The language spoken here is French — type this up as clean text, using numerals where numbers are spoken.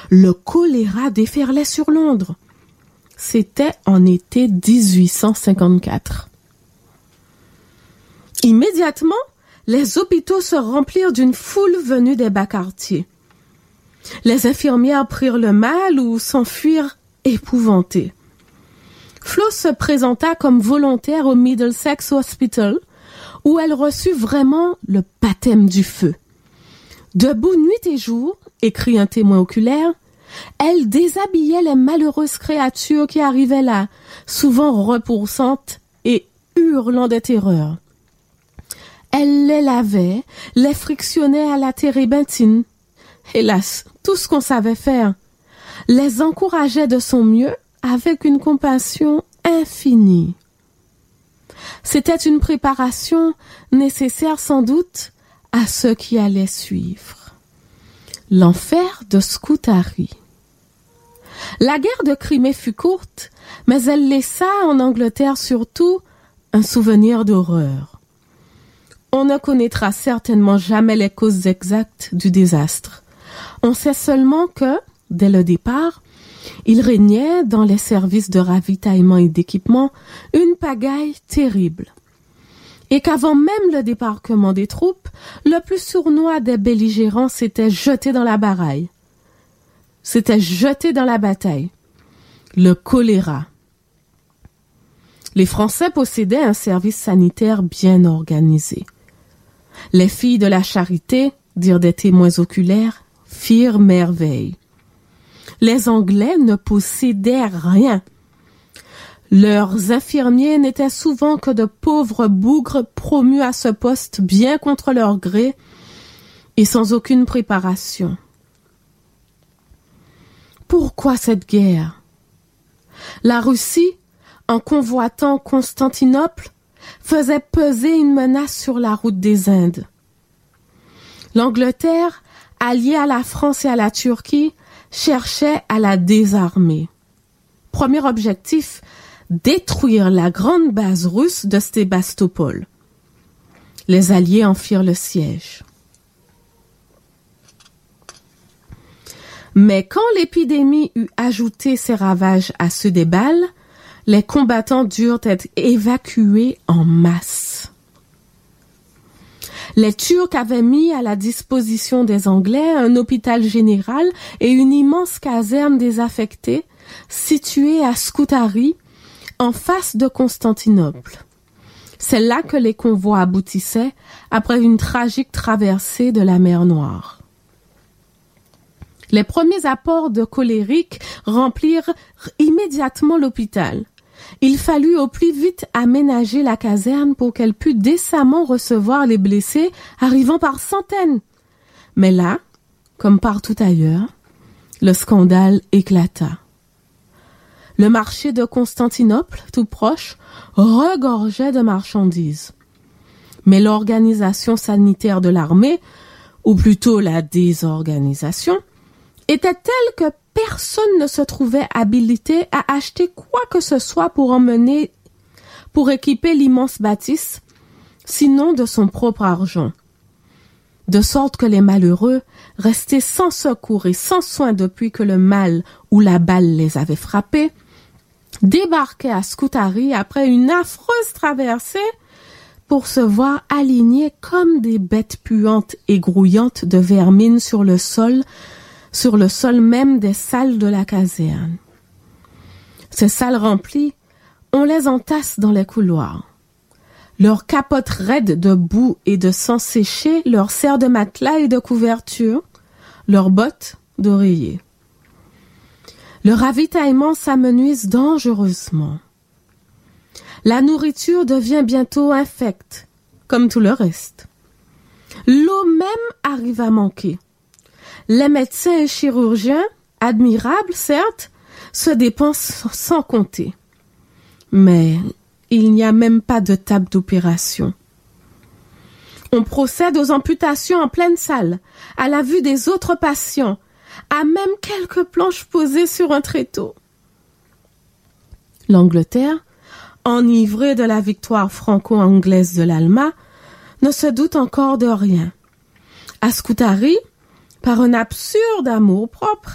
Le choléra déferlait sur Londres. C'était en été 1854. Immédiatement, les hôpitaux se remplirent d'une foule venue des bas quartiers. Les infirmières prirent le mal ou s'enfuirent épouvantées. Flo se présenta comme volontaire au Middlesex Hospital, où elle reçut vraiment le baptême du feu. Debout nuit et jour, écrit un témoin oculaire, elle déshabillait les malheureuses créatures qui arrivaient là, souvent repoussante et hurlant de terreur. Elle les lavait, les frictionnait à la térébenthine. Hélas, tout ce qu'on savait faire. Les encourageait de son mieux avec une compassion infinie. C'était une préparation nécessaire sans doute à ce qui allait suivre. L'enfer de Scutari. La guerre de Crimée fut courte, mais elle laissa en Angleterre surtout un souvenir d'horreur. On ne connaîtra certainement jamais les causes exactes du désastre. On sait seulement que, dès le départ, il régnait dans les services de ravitaillement et d'équipement une pagaille terrible. Et qu'avant même le débarquement des troupes, le plus sournois des belligérants s'était jeté dans la bataille. Le choléra. Les Français possédaient un service sanitaire bien organisé. Les filles de la charité, dirent des témoins oculaires, firent merveille. Les Anglais ne possédaient rien. Leurs infirmiers n'étaient souvent que de pauvres bougres promus à ce poste bien contre leur gré et sans aucune préparation. Pourquoi cette guerre? La Russie, en convoitant Constantinople, faisait peser une menace sur la route des Indes. L'Angleterre, alliée à la France et à la Turquie, cherchait à la désarmer. Premier objectif, détruire la grande base russe de Sébastopol. Les Alliés en firent le siège. Mais quand l'épidémie eut ajouté ses ravages à ceux des balles, les combattants durent être évacués en masse. Les Turcs avaient mis à la disposition des Anglais un hôpital général et une immense caserne désaffectée située à Scutari, en face de Constantinople. C'est là que les convois aboutissaient après une tragique traversée de la mer Noire. Les premiers apports de colériques remplirent immédiatement l'hôpital. Il fallut au plus vite aménager la caserne pour qu'elle pût décemment recevoir les blessés arrivant par centaines. Mais là, comme partout ailleurs, le scandale éclata. Le marché de Constantinople, tout proche, regorgeait de marchandises. Mais l'organisation sanitaire de l'armée, ou plutôt la désorganisation, était telle que personne ne se trouvait habilité à acheter quoi que ce soit pour équiper l'immense bâtisse, sinon de son propre argent. De sorte que les malheureux, restés sans secours et sans soin depuis que le mal ou la balle les avait frappés, débarquaient à Scutari après une affreuse traversée pour se voir alignés comme des bêtes puantes et grouillantes de vermine sur le sol même des salles de la caserne. Ces salles remplies, on les entasse dans les couloirs. Leurs capotes raides de boue et de sang séché leur servent de matelas et de couverture, leurs bottes d'oreiller. Le ravitaillement s'amenuise dangereusement. La nourriture devient bientôt infecte, comme tout le reste. L'eau même arrive à manquer. Les médecins et chirurgiens, admirables certes, se dépensent sans compter. Mais il n'y a même pas de table d'opération. On procède aux amputations en pleine salle, à la vue des autres patients, à même quelques planches posées sur un tréteau. L'Angleterre, enivrée de la victoire franco-anglaise de l'Alma, ne se doute encore de rien. À Scutari, par un absurde amour-propre,